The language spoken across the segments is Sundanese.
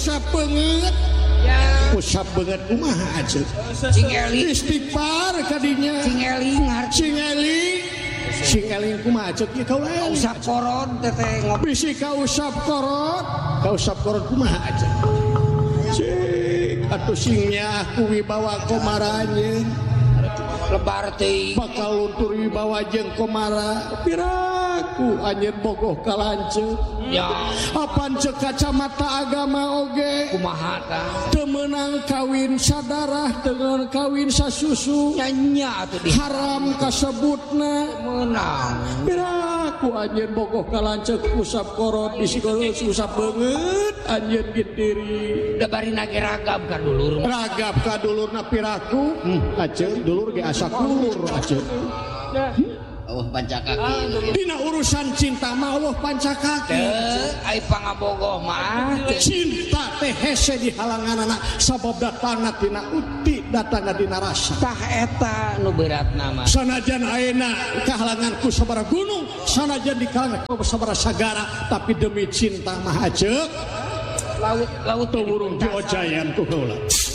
usap banget ya usap banget kumaha aja Cingeli istighfar kadinya Cingeli ngarti Singeling kumaha aja kieu kau lain usap koron teteh ngopi bisi ka usap korot kumaha aja cik atuh singnya aku wibawa komaranya lebar teuing bakal luntur wibawa jeung komara piraku anjeun bogoh kalanceuk ya apan ceuk kacamata agama oge kumaha tah teu meunang kawin sadarah teu kawin sasusu nyanya atuh di haram kasebutna menang piraku anjeun bogoh kalanceuk usap korot bisi geus usap beungeut anjeun gitiri da bari nage ragab ka dulur ragap ka dulurna piraku aceun dulur ge asa kulur aceun Allah pancakaki dina urusan cinta mah Allah pancakaki teu ai pangabogoh mah cinta teh hese di halanganana sabab datangna tina uti datangna dina rasa tah eta nu beratna mah sanajan ayeuna kahalangan ku sabaraha gunung sanajan di kalangan ku sabaraha sagara tapi demi cinta mah ajeuk laut teu diojayan ku heula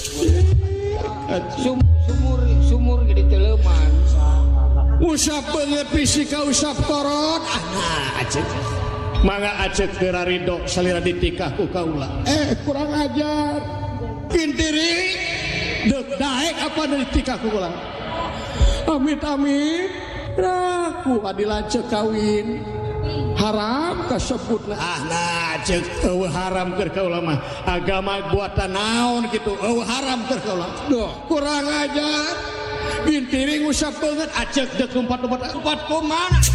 sumur gede teleuman usap beungeut bisi ka usap korot ajeuk mangga ajeuk keur ridho salira ditikah ku kaula kurang ajar kintiri deuk daek apa dari tikah ku kaula amit-amit raku adi lanceuk kawin haram kasebutna nah ceuk eueuh haram keur kaula mah agama buatan naon kitu eueuh haram keur kaula duh kurang ajar gintiring usap beungeut aceuk deuk lompat kumaha